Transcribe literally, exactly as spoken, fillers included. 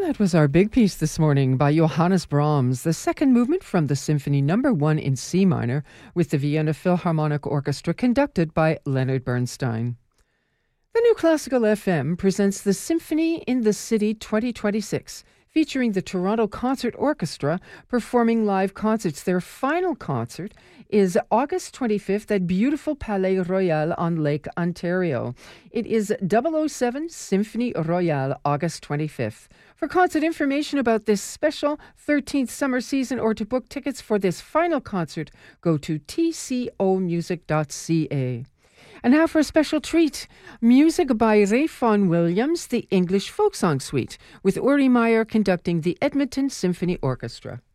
That was our big piece this morning by Johannes Brahms, the second movement from the Symphony Number One in C minor, with the Vienna Philharmonic Orchestra conducted by Leonard Bernstein. The New Classical F M presents the Symphony in the City twenty twenty-six, featuring the Toronto Concert Orchestra performing live concerts. Their final concert is August twenty-fifth at beautiful Palais Royal on Lake Ontario. It is double oh seven Symphony Royale, August twenty-fifth. For concert information about this special thirteenth summer season or to book tickets for this final concert, go to t c o music dot c a. And now for a special treat, music by Ray Vaughan Williams, the English Folk Song Suite, with Uri Meyer conducting the Edmonton Symphony Orchestra.